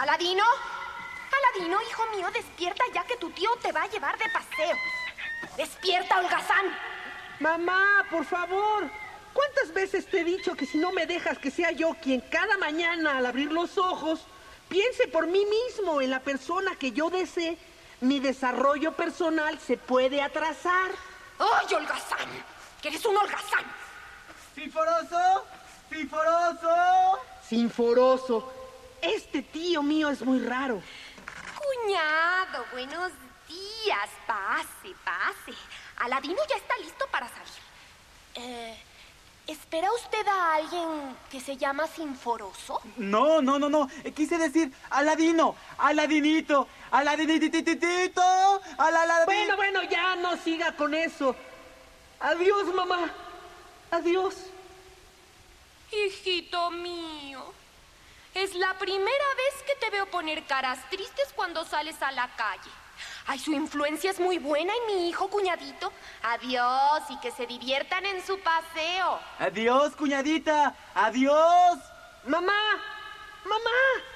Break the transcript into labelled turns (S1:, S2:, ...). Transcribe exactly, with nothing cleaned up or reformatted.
S1: ¿Aladino? Aladino, hijo mío, despierta ya que tu tío te va a llevar de paseo. ¡Despierta, holgazán!
S2: Mamá, por favor. ¿Cuántas veces te he dicho que si no me dejas que sea yo quien cada mañana al abrir los ojos piense por mí mismo en la persona que yo desee, mi desarrollo personal se puede atrasar?
S1: ¡Ay, holgazán! ¡Que eres un holgazán!
S3: ¡Sinforoso! ¡Sinforoso!
S2: Sinforoso. Este tío mío es muy raro.
S1: Cuñado, buenos días. Pase, pase. Aladino ya está listo para salir. Eh, ¿Espera usted a alguien que se llama Sinforoso?
S3: No, no, no, no. Eh, Quise decir Aladino, Aladinito, Aladinitititito, Aladino.
S2: Bueno, bueno, ya no siga con eso. Adiós, mamá. Adiós.
S1: Hijito mío, es la primera vez que te veo poner caras tristes cuando sales a la calle. Ay, su influencia es muy buena en mi hijo, cuñadito. Adiós y que se diviertan en su paseo.
S3: Adiós, cuñadita. Adiós.
S2: Mamá, mamá.